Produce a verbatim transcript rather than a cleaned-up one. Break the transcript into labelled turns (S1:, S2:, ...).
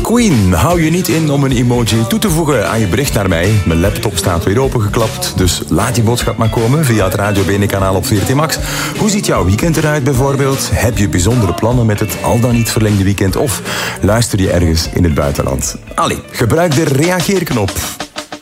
S1: Queen. Hou je niet in om een emoji toe te voegen aan je bericht naar mij. Mijn laptop staat weer opengeklapt, dus laat je boodschap maar komen via het Radio Bene kanaal op V R T Max. Hoe ziet jouw weekend eruit bijvoorbeeld? Heb je bijzondere plannen met het al dan niet verlengde weekend? Of luister je ergens in het buitenland? Allee, gebruik de reageerknop.